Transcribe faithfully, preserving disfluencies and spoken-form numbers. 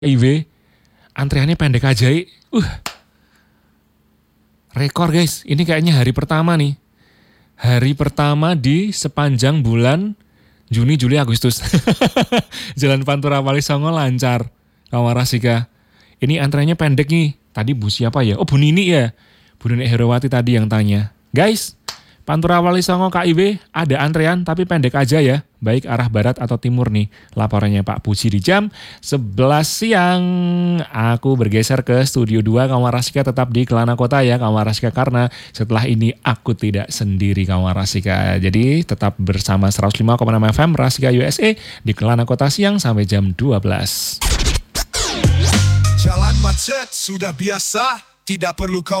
I W, antreannya pendek aja. Uh, rekor guys, ini kayaknya hari pertama nih. Hari pertama di sepanjang bulan Juni, Juli, Agustus. Jalan Pantura Wali Songo lancar, Kawarasika. Ini antreannya pendek nih. Tadi Bu siapa ya? Oh Bu Nini ya. Bu Nini Herawati tadi yang tanya. Guys, Pantura Wali Songo K I W ada antrean tapi pendek aja ya. Baik arah barat atau timur nih. Laporannya Pak Puji di jam sebelas siang. Aku bergeser ke studio dua Kawarasika, tetap di Kelana Kota ya Kawarasika. Karena setelah ini aku tidak sendiri Kawarasika. Jadi tetap bersama seratus lima koma enam F M Rasika U S A di Kelana Kota siang sampai jam dua belas. Jalan macet sudah biasa, tidak perlu kau